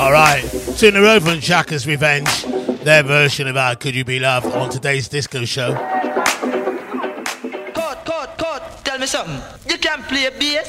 Alright, to the Rover Shaka's Revenge, their version of How Could You Be Loved on today's disco show. Tell me something. You can play bass,